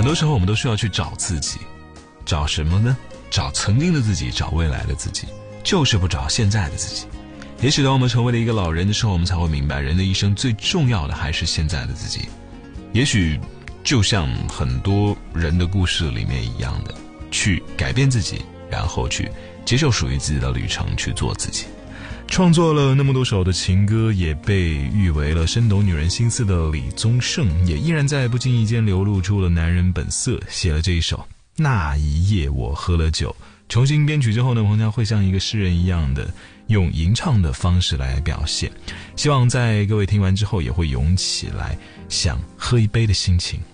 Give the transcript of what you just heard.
很多时候我们都需要去找自己，找什么呢？找曾经的自己，找未来的自己，就是不找现在的自己。也许当我们成为了一个老人的时候，我们才会明白，人的一生最重要的还是现在的自己。也许就像很多人的故事里面一样的，去改变自己，然后去接受属于自己的旅程，去做自己。创作了那么多首的情歌，也被誉为了深懂女人心思的李宗盛，也依然在不经意间流露出了男人本色，写了这一首那一夜我喝了酒。重新编曲之后呢，彭佳会像一个诗人一样的用吟唱的方式来表现，希望在各位听完之后也会涌起来想喝一杯的心情。